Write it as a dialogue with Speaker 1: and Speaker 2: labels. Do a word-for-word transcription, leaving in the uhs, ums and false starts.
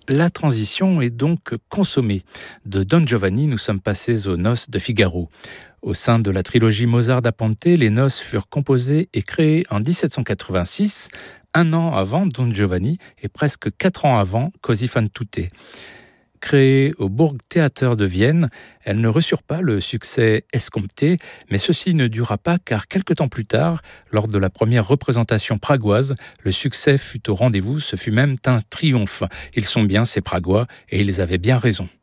Speaker 1: La transition est donc consommée. De Don Giovanni, nous sommes passés aux noces de Figaro. Au sein de la trilogie Mozart da Ponte, les noces furent composées et créées en dix-sept cent quatre-vingt-six, un an avant Don Giovanni et presque quatre ans avant Così fan tutte. Créées au Burgtheater de Vienne, elles ne reçurent pas le succès escompté, mais ceci ne dura pas car quelques temps plus tard, lors de la première représentation pragoise, le succès fut au rendez-vous, ce fut même un triomphe. Ils sont bien ces Pragois et ils avaient bien raison.